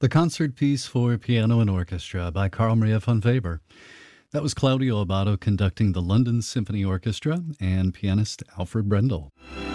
The concert piece for piano and orchestra by Carl Maria von Weber. That was Claudio Abbado conducting the London Symphony Orchestra and pianist Alfred Brendel.